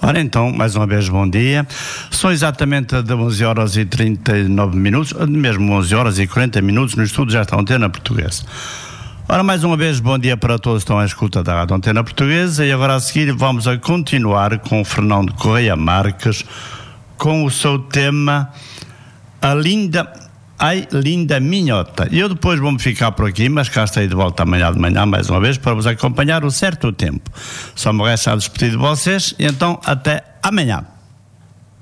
Ora então, mais uma vez, bom dia. São exatamente de 11 horas e 39 minutos, mesmo 11 horas e 40 minutos, no estúdio já está a Antena Portuguesa. Ora, mais uma vez, bom dia para todos que estão à escuta da Rádio Antena Portuguesa, e agora a seguir vamos a continuar com o Fernando Correia Marques, com o seu tema Ai, linda minhota. E eu depois vou-me ficar por aqui, mas cá estarei de volta amanhã de manhã, mais uma vez, para vos acompanhar um certo tempo. Só me resta a despedir de vocês, e então até amanhã.